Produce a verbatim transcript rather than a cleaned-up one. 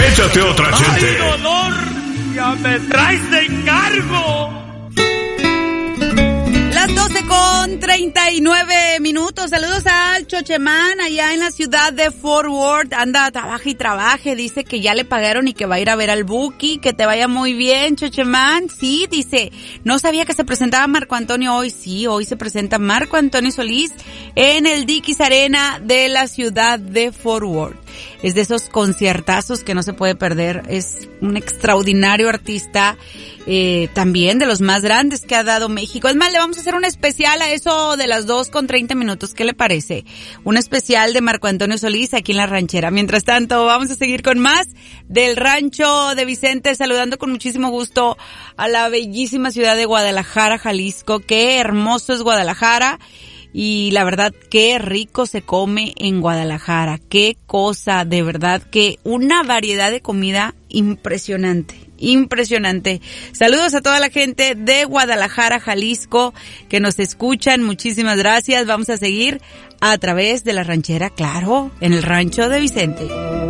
Échate otra, Chente. ¡Ay, dolor! ¡Ya me traes de encargo! Las doce con treinta y nueve minutos. Saludos al Chochemán allá en la ciudad de Fort Worth. Anda, trabaja y trabaje. Dice que ya le pagaron y que va a ir a ver al Buki. Que te vaya muy bien, Chochemán. Sí, dice, no sabía que se presentaba Marco Antonio hoy. Sí, hoy se presenta Marco Antonio Solís en el Dickies Arena de la ciudad de Fort Worth. Es de esos conciertazos que no se puede perder. Es un extraordinario artista, eh, también de los más grandes que ha dado México. Es más, le vamos a hacer un especial a eso de las dos con treinta minutos. ¿Qué le parece? Un especial de Marco Antonio Solís aquí en La Ranchera. Mientras tanto, vamos a seguir con más del Rancho de Vicente, saludando con muchísimo gusto a la bellísima ciudad de Guadalajara, Jalisco. Qué hermoso es Guadalajara. Y la verdad, qué rico se come en Guadalajara. Qué cosa, de verdad, que una variedad de comida impresionante. Impresionante. Saludos a toda la gente de Guadalajara, Jalisco, que nos escuchan. Muchísimas gracias. Vamos a seguir a través de La Ranchera, claro, en el Rancho de Vicente.